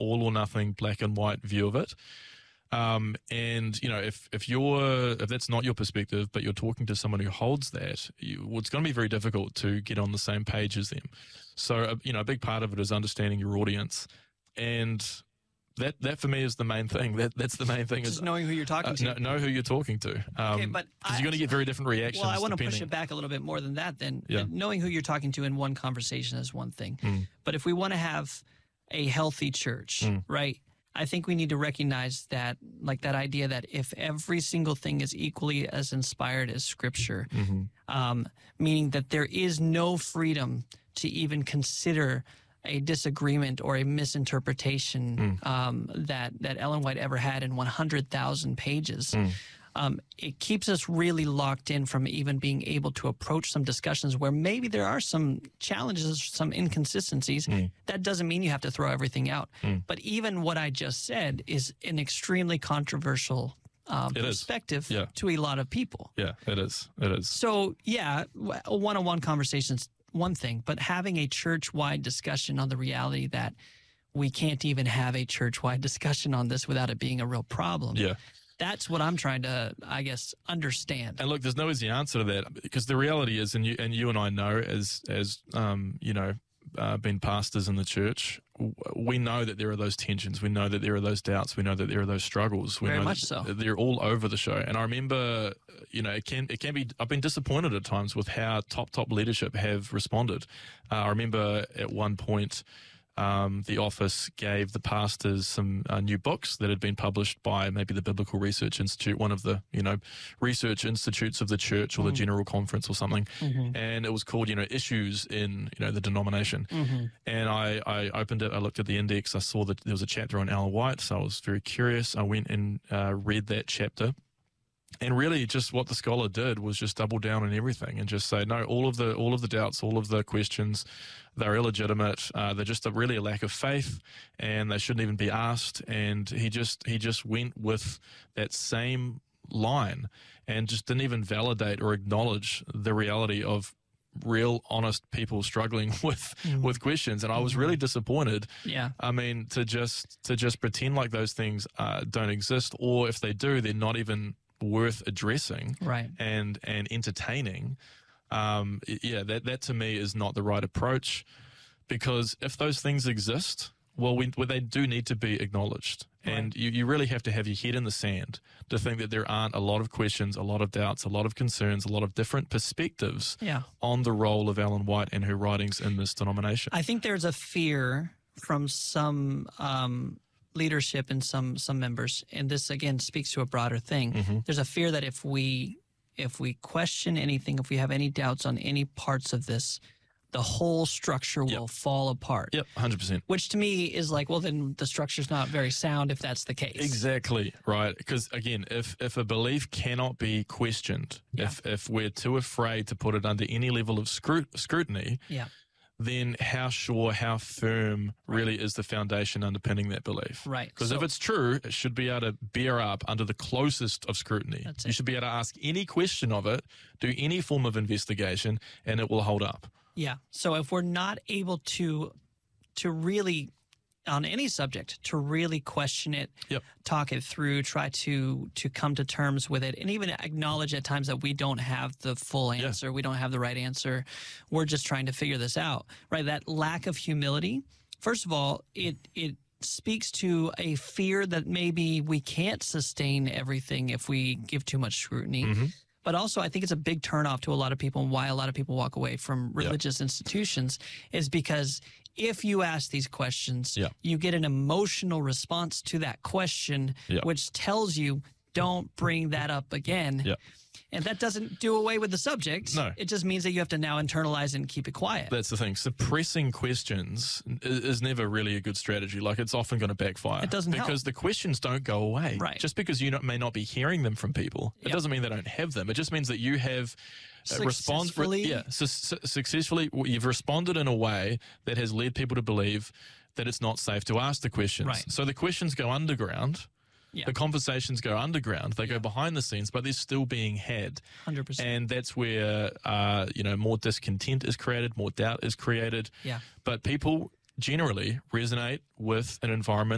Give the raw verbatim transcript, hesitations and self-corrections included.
all or nothing, black and white view of it. Um, and, you know, if, if you're, if that's not your perspective, but you're talking to someone who holds that, you, well, it's going to be very difficult to get on the same page as them. So, uh, you know, a big part of it is understanding your audience. And that, that for me is the main thing. That That's the main thing. Just is knowing who you're talking uh, to. Know, know who you're talking to. Um, okay, but because you're going to get very different reactions. Well, I want to depending. push it back a little bit more than that then. Yeah. Knowing who you're talking to in one conversation is one thing. Mm. But if we want to have a healthy church, Mm. right, I think we need to recognize that, like that idea that if every single thing is equally as inspired as Scripture, Mm-hmm. um, meaning that there is no freedom to even consider a disagreement or a misinterpretation Mm. um, that, that Ellen White ever had in one hundred thousand pages, Mm. um, it keeps us really locked in from even being able to approach some discussions where maybe there are some challenges, some inconsistencies. Mm. That doesn't mean you have to throw everything out. Mm. But even what I just said is an extremely controversial um, It is. perspective Yeah. to a lot of people. Yeah, it is. It is. So, yeah, w- a one-on-one conversation's one thing, but having a church-wide discussion on the reality that we can't even have a church-wide discussion on this without it being a real problem. Yeah. That's what I'm trying to, I guess, understand. And look, there's no easy answer to that, because the reality is, and you and you and I know, as as um, you know, uh, been pastors in the church, w- we know that there are those tensions. We know that there are those doubts. We know that there are those struggles. We Very know much that so. They're all over the show. And I remember, you know, it can it can be. I've been disappointed at times with how top top leadership have responded. Uh, I remember at one point, Um, the office gave the pastors some uh, new books that had been published by maybe the Biblical Research Institute, one of the, you know, research institutes of the church, or the General Conference or something. Mhm. And it was called, you know, Issues in, you know, the Denomination. Mhm. And I, I opened it, I looked at the index, I saw that there was a chapter on Ellen White, so I was very curious. I went and uh, read that chapter. And really, just what the scholar did was just double down on everything and just say, no, all of the all of the doubts, all of the questions, they're illegitimate. Uh, they're just a, really a lack of faith, and they shouldn't even be asked. And he just he just went with that same line and just didn't even validate or acknowledge the reality of real, honest people struggling with Mhm. with questions. And I was really disappointed. Yeah. I mean, to just to just pretend like those things uh, don't exist, or if they do, they're not even worth addressing Right. and and entertaining. Um, y- yeah, that that to me is not the right approach, because if those things exist, well, we, well they do need to be acknowledged, and you, you really have to have your head in the sand to think that there aren't a lot of questions, a lot of doubts, a lot of concerns, a lot of different perspectives Yeah. on the role of Ellen White and her writings in this denomination. I think there's a fear from some um, leadership and some some members, and this again speaks to a broader thing. Mhm. There's a fear that if we if we question anything, if we have any doubts on any parts of this, the whole structure will Yep. fall apart. Yep, one hundred percent. Which to me is like, well, then the structure's not very sound if that's the case. Exactly, right. Because again, if if a belief cannot be questioned, Yeah. if if we're too afraid to put it under any level of scrut- scrutiny, Yeah. then how sure, how firm really is the foundation underpinning that belief? Right. Because So- if it's true, it should be able to bear up under the closest of scrutiny. That's You it. should be able to ask any question of it, do any form of investigation, and it will hold up. Yeah. So if we're not able to to really on any subject to really question it, Yep. talk it through, try to to come to terms with it, and even acknowledge at times that we don't have the full Yeah. answer, we don't have the right answer. We're just trying to figure this out. Right? That lack of humility. First of all, it it speaks to a fear that maybe we can't sustain everything if we give too much scrutiny. Mhm. But also, I think it's a big turnoff to a lot of people, and why a lot of people walk away from religious institutions is because if you ask these questions, Yeah. you get an emotional response to that question, Yeah. which tells you, don't bring that up again. Yeah. And that doesn't do away with the subject. No. It just means that you have to now internalize and keep it quiet. That's the thing. Suppressing questions i- is never really a good strategy. Like, it's often going to backfire. It doesn't help. Because the questions don't go away. Right. Just because you not, may not be hearing them from people, it Yep. doesn't mean they don't have them. It just means that you have uh, respond. Successfully- yeah, su- su- successfully, w- you've responded in a way that has led people to believe that it's not safe to ask the questions. Right. So the questions go underground. Yeah. The conversations go underground. They go behind the scenes, but they're still being had. one hundred percent. And that's where, uh, you know, more discontent is created, more doubt is created. Yeah. But people generally resonate with an environment